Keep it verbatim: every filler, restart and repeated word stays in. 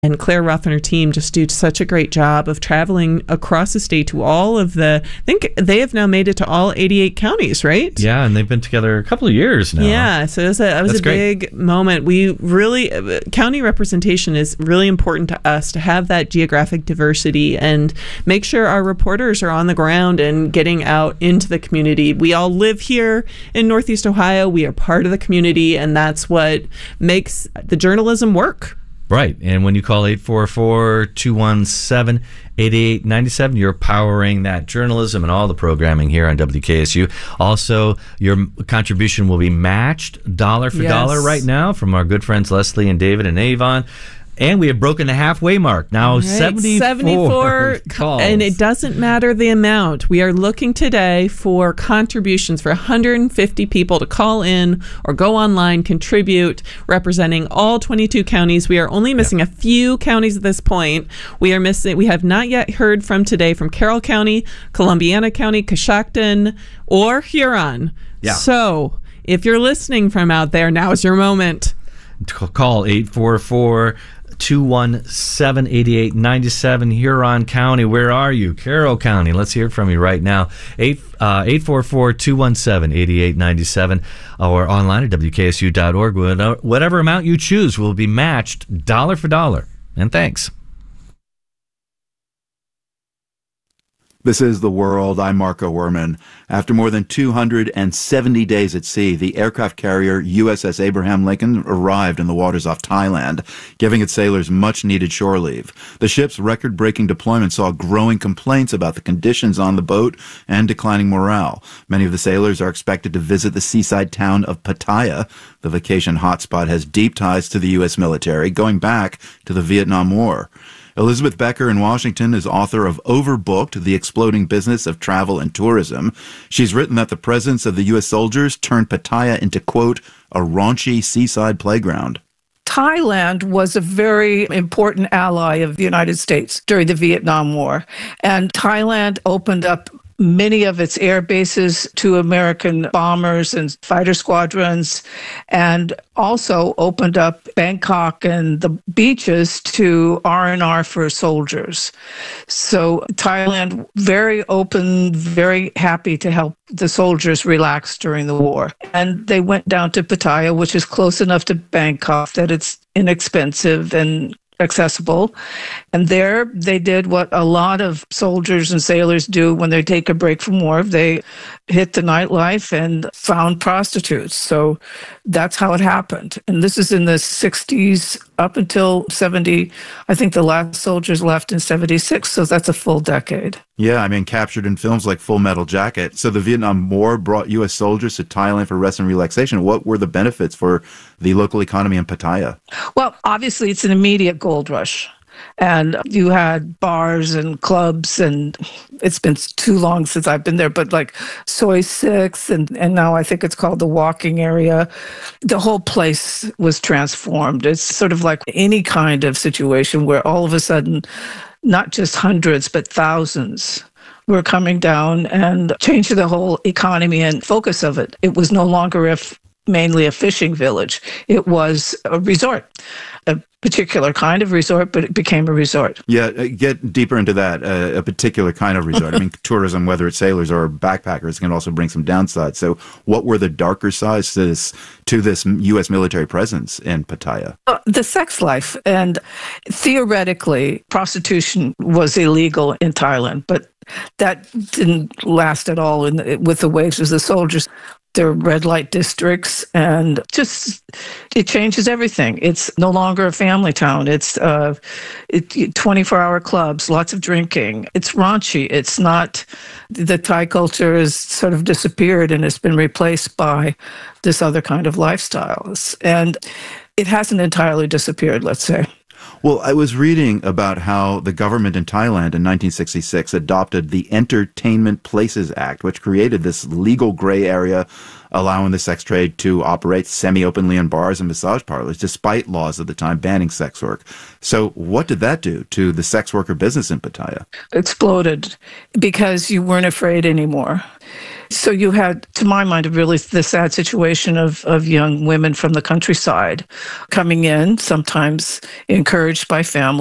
and Claire Roth and her team just do such a great job of traveling across the state to all of the, I think they have now made it to all eighty-eight counties, right? Yeah, and they've been together a couple of years now. Yeah, so it was a, it was That's a great. big moment. We really, county representation is really important to us, to have that geographic diversity and make sure our reporters are on the ground and getting out into the community. We all live here in Northeast Ohio. We are part of the community, and that's what makes the journalism work. Right. And when you call eight four four, two one seven, eight eight nine seven, you're powering that journalism and all the programming here on W K S U. Also, your contribution will be matched dollar for Yes. dollar right now from our good friends Leslie and David and Avon. And we have broken the halfway mark. Now, Right, seventy-four, seventy-four calls. And it doesn't matter the amount. We are looking today for contributions for one hundred fifty people to call in or go online, contribute, representing all twenty-two counties. We are only missing yep. a few counties at this point. We are missing. We have not yet heard from today from Carroll County, Columbiana County, Coshocton, or Huron. Yeah. So if you're listening from out there, now is your moment. Call eight four four, two one seven, eight eight nine seven. Huron County, where are you? Carroll County, let's hear from you right now. eight four four, two one seven, eight eight nine seven or online at W K S U dot org. Whatever amount you choose will be matched dollar for dollar. And thanks. This is The World. I'm Marco Werman. After more than two hundred seventy days at sea, the aircraft carrier U S S Abraham Lincoln arrived in the waters off Thailand, giving its sailors much-needed shore leave. The ship's record-breaking deployment saw growing complaints about the conditions on the boat and declining morale. Many of the sailors are expected to visit the seaside town of Pattaya. The vacation hotspot has deep ties to the U S military, going back to the Vietnam War. Elizabeth Becker in Washington is author of Overbooked, The Exploding Business of Travel and Tourism. She's written that the presence of the U S soldiers turned Pattaya into, quote, a raunchy seaside playground. Thailand was a very important ally of the United States during the Vietnam War. And Thailand opened up many of its air bases to American bombers and fighter squadrons, and also opened up Bangkok and the beaches to R and R for soldiers. So Thailand, very open, very happy to help the soldiers relax during the war. And they went down to Pattaya, which is close enough to Bangkok that it's inexpensive and accessible. And there they did what a lot of soldiers and sailors do when they take a break from war. They hit the nightlife and found prostitutes. So that's how it happened. And this is in the sixties up until seventy. I think the last soldiers left in seventy-six. So that's a full decade. Yeah, I mean, captured in films like Full Metal Jacket. So the Vietnam War brought U S soldiers to Thailand for rest and relaxation. What were the benefits for the local economy in Pattaya? Well, obviously, it's an immediate gold rush. And you had bars and clubs, and it's been too long since I've been there, but like Soy Six, and, and now I think it's called the Walking Area. The whole place was transformed. It's sort of like any kind of situation where all of a sudden, not just hundreds, but thousands were coming down and changing the whole economy and focus of it. It was no longer a f- mainly a fishing village. It was a resort, a particular kind of resort, but it became a resort. Yeah, uh, get deeper into that, uh, a particular kind of resort. I mean, tourism, whether it's sailors or backpackers, can also bring some downsides. So what were the darker sides to this, to this U S military presence in Pattaya? Uh, the sex life. And theoretically, prostitution was illegal in Thailand, but that didn't last at all in, with the wages of the soldiers. There are red light districts, and just it changes everything. It's no longer a family town. It's uh, it, twenty-four hour clubs, lots of drinking. It's raunchy. It's not, the Thai culture has sort of disappeared and it's been replaced by this other kind of lifestyles. And it hasn't entirely disappeared, let's say. Well, I was reading about how the government in Thailand in nineteen sixty-six adopted the Entertainment Places Act, which created this legal gray area allowing the sex trade to operate semi-openly in bars and massage parlors, despite laws at the time banning sex work. So what did that do to the sex worker business in Pattaya? Exploded because you weren't afraid anymore. So you had, to my mind, really the sad situation of, of young women from the countryside coming in, sometimes encouraged by family.